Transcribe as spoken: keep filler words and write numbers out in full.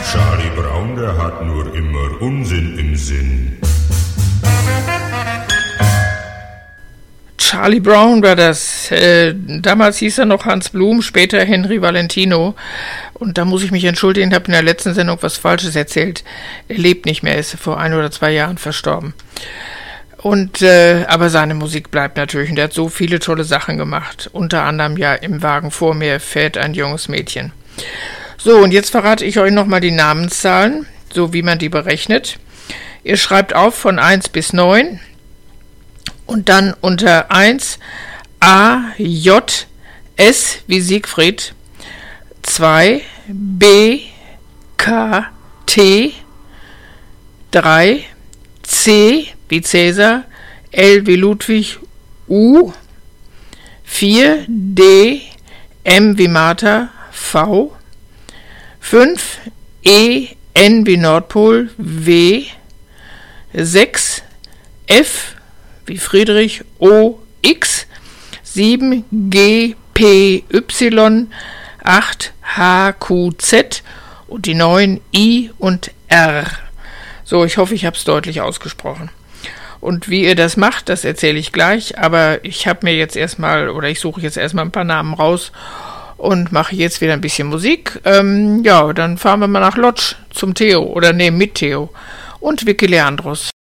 Charlie Brown, der hat nur immer Unsinn im Sinn. Charlie Brown war das. Äh, damals hieß er noch Hans Blum, später Henry Valentino. Und da muss ich mich entschuldigen, habe in der letzten Sendung was Falsches erzählt. Er lebt nicht mehr, ist vor ein oder zwei Jahren verstorben. Und äh, aber seine Musik bleibt natürlich. Und er hat so viele tolle Sachen gemacht. Unter anderem ja Im Wagen vor mir fährt ein junges Mädchen. So, und jetzt verrate ich euch nochmal die Namenszahlen, so wie man die berechnet. Ihr schreibt auf von eins bis neun. Und dann unter eins A, J, S wie Siegfried, zwei B, K, T, drei C wie Cäsar, L wie Ludwig, U, vier D, M wie Martha, V, fünf E, N wie Nordpol, W, sechs F wie Friedrich, O, X, sieben G, P, Y, acht H, Q, Z und die neun I und R. So, ich hoffe, ich habe es deutlich ausgesprochen. Und wie ihr das macht, das erzähle ich gleich, aber ich habe mir jetzt erstmal, oder ich suche jetzt erstmal ein paar Namen raus und mache jetzt wieder ein bisschen Musik. Ähm, ja, dann fahren wir mal nach Lodz zum Theo, oder nee, mit Theo und Vicky Leandros.